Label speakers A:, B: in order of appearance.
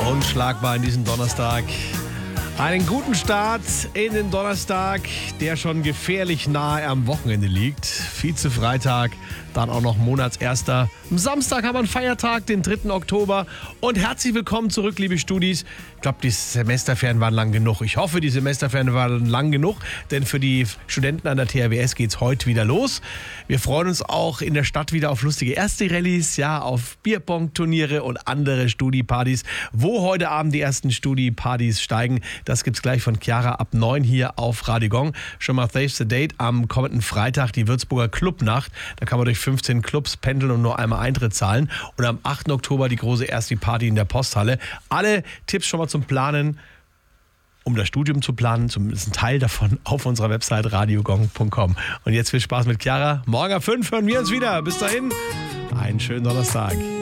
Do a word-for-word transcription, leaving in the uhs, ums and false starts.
A: Unschlagbar in diesem Donnerstag. Einen guten Start in den Donnerstag, der schon gefährlich nahe am Wochenende liegt. Vize-Freitag, dann auch noch Monatserster. Am Samstag haben wir einen Feiertag, den dritten Oktober. Und herzlich willkommen zurück, liebe Studis. Ich glaube, die Semesterferien waren lang genug. Ich hoffe, die Semesterferien waren lang genug, denn für die Studenten an der T H W S geht es heute wieder los. Wir freuen uns auch in der Stadt wieder auf lustige Erste-Rallyes, ja, auf Bierpong-Turniere und andere Studi-Partys. Wo heute Abend die ersten Studi-Partys steigen, das gibt's gleich von Chiara ab neun hier auf Radio Gong. Schon mal Save the Date am kommenden Freitag, die Würzburger Clubnacht. Da kann man durch fünfzehn Clubs pendeln und nur einmal Eintritt zahlen. Und am achten Oktober die große Ersti-Party in der Posthalle. Alle Tipps schon mal zum Planen, um das Studium zu planen, zumindest ein Teil davon, auf unserer Website radiogong punkt com. Und jetzt viel Spaß mit Chiara. Morgen ab fünf hören wir uns wieder. Bis dahin, einen schönen Donnerstag.